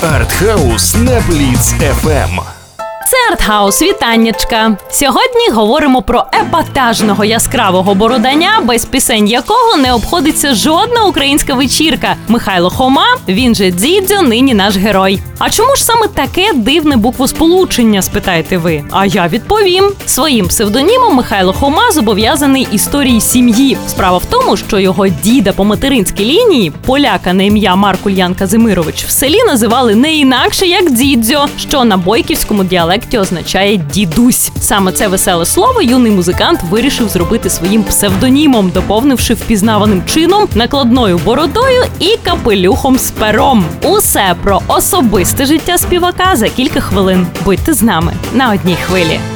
Артхаус на Бліц ФМ. Це Артхаус, вітаннячка! Сьогодні говоримо про епатажного яскравого бороданя, без пісень якого не обходиться жодна українська вечірка. Михайло Хома, він же Дзідзьо, нині наш герой. А чому ж саме таке дивне буквосполучення, спитаєте ви? А я відповім. Своїм псевдонімом Михайло Хома зобов'язаний історії сім'ї. Справа в тому, що його діда по материнській лінії, поляка на ім'я Марк-Ульян Казимирович, в селі називали не інакше, як Дзідзьо, що на бойківському діалекті означає «дідусь». Саме це веселе слово юний музикант вирішив зробити своїм псевдонімом, доповнивши впізнаваним чином накладною бородою і капелюхом з пером. Усе про особисте життя співака за кілька хвилин. Будьте з нами на одній хвилі.